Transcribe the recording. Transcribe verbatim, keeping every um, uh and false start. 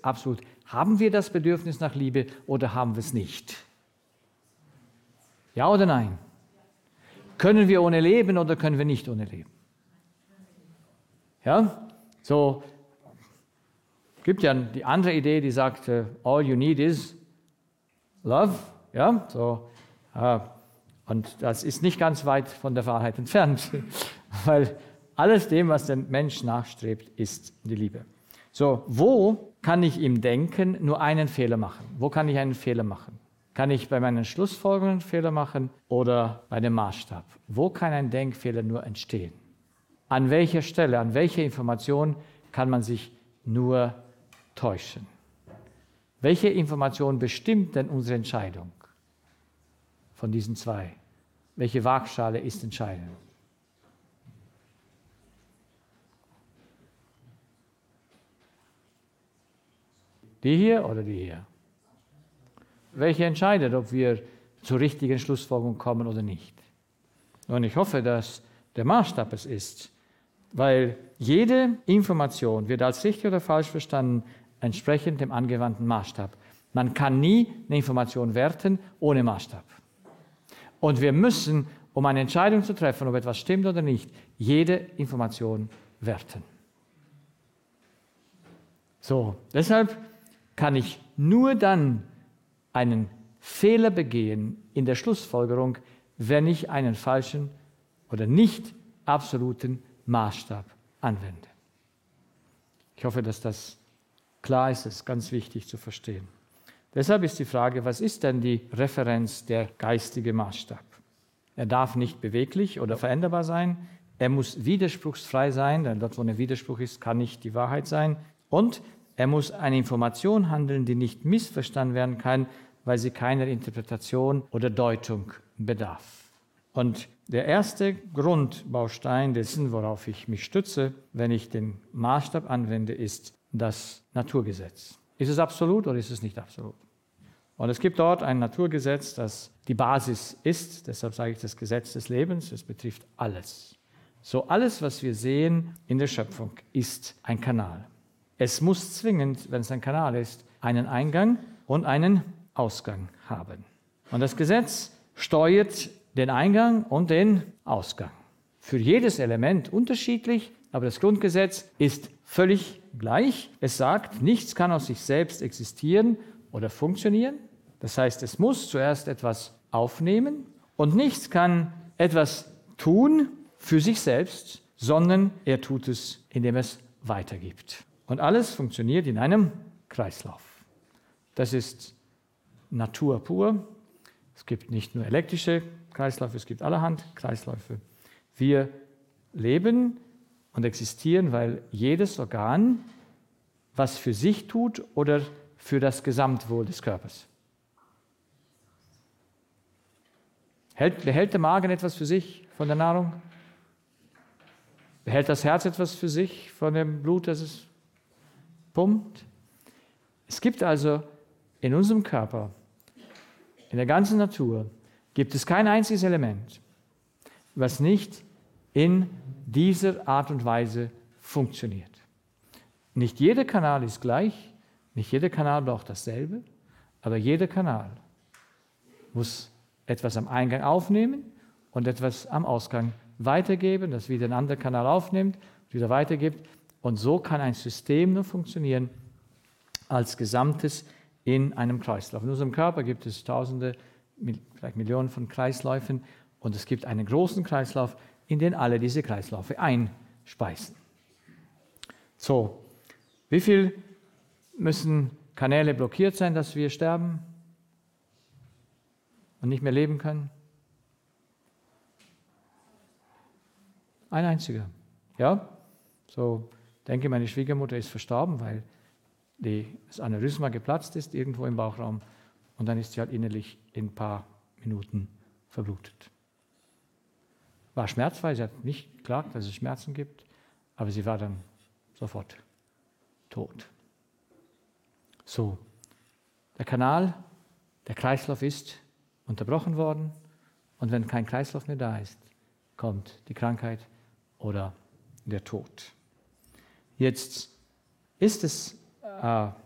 jetzt absolut, haben wir das Bedürfnis nach Liebe oder haben wir es nicht? Ja oder nein? Können wir ohne leben oder können wir nicht ohne leben? Ja, so gibt ja die andere Idee, die sagt, uh, all you need is love. Ja, so, uh, und das ist nicht ganz weit von der Wahrheit entfernt, weil alles dem, was der Mensch nachstrebt, ist die Liebe. So, wo kann ich im Denken nur einen Fehler machen? Wo kann ich einen Fehler machen? Kann ich bei meinen Schlussfolgerungen einen Fehler machen oder bei dem Maßstab? Wo kann ein Denkfehler nur entstehen? An welcher Stelle, an welcher Information kann man sich nur täuschen? Welche Information bestimmt denn unsere Entscheidung von diesen zwei? Welche Waagschale ist entscheidend? Die hier oder die hier? Welche entscheidet, ob wir zur richtigen Schlussfolgerung kommen oder nicht? Und ich hoffe, dass der Maßstab es ist, weil jede Information wird als richtig oder falsch verstanden, entsprechend dem angewandten Maßstab. Man kann nie eine Information werten ohne Maßstab. Und wir müssen, um eine Entscheidung zu treffen, ob etwas stimmt oder nicht, jede Information werten. So, deshalb kann ich nur dann einen Fehler begehen in der Schlussfolgerung, wenn ich einen falschen oder nicht absoluten Maßstab anwende. Ich hoffe, dass das klar ist, das ist ganz wichtig zu verstehen. Deshalb ist die Frage, was ist denn die Referenz, der geistige Maßstab? Er darf nicht beweglich oder veränderbar sein, er muss widerspruchsfrei sein, denn dort, wo ein Widerspruch ist, kann nicht die Wahrheit sein. Und er muss eine Information handeln, die nicht missverstanden werden kann, weil sie keiner Interpretation oder Deutung bedarf. Und der erste Grundbaustein dessen, worauf ich mich stütze, wenn ich den Maßstab anwende, ist das Naturgesetz. Ist es absolut oder ist es nicht absolut? Und es gibt dort ein Naturgesetz, das die Basis ist, deshalb sage ich das Gesetz des Lebens, es betrifft alles. So alles, was wir sehen in der Schöpfung, ist ein Kanal. Es muss zwingend, wenn es ein Kanal ist, einen Eingang und einen Ausgang haben. Und das Gesetz steuert den Eingang und den Ausgang. Für jedes Element unterschiedlich, aber das Grundgesetz ist völlig gleich. Es sagt, nichts kann aus sich selbst existieren oder funktionieren. Das heißt, es muss zuerst etwas aufnehmen und nichts kann etwas tun für sich selbst, sondern er tut es, indem es weitergibt. Und alles funktioniert in einem Kreislauf. Das ist Natur pur. Es gibt nicht nur elektrische Kreisläufe, es gibt allerhand Kreisläufe. Wir leben und existieren, weil jedes Organ was für sich tut oder für das Gesamtwohl des Körpers. Hält, behält der Magen etwas für sich von der Nahrung? Behält das Herz etwas für sich von dem Blut, das es pumpt? Es gibt also in unserem Körper, in der ganzen Natur, gibt es kein einziges Element, was nicht in dieser Art und Weise funktioniert. Nicht jeder Kanal ist gleich, nicht jeder Kanal braucht dasselbe, aber jeder Kanal muss etwas am Eingang aufnehmen und etwas am Ausgang weitergeben, das wieder ein anderer Kanal aufnimmt, wieder weitergibt. Und so kann ein System nur funktionieren als Gesamtes in einem Kreislauf. In unserem Körper gibt es Tausende, vielleicht Millionen von Kreisläufen und es gibt einen großen Kreislauf, in den alle diese Kreisläufe einspeisen. So, wie viel müssen Kanäle blockiert sein, dass wir sterben und nicht mehr leben können? Ein einziger. Ja, so denke, meine Schwiegermutter ist verstorben, weil die, das Aneurysma geplatzt ist irgendwo im Bauchraum und dann ist sie halt innerlich in ein paar Minuten verblutet. War schmerzfrei, sie hat nicht geklagt, dass es Schmerzen gibt, aber sie war dann sofort tot. So, der Kanal, der Kreislauf ist unterbrochen worden und wenn kein Kreislauf mehr da ist, kommt die Krankheit oder der Tod. Jetzt ist es äh,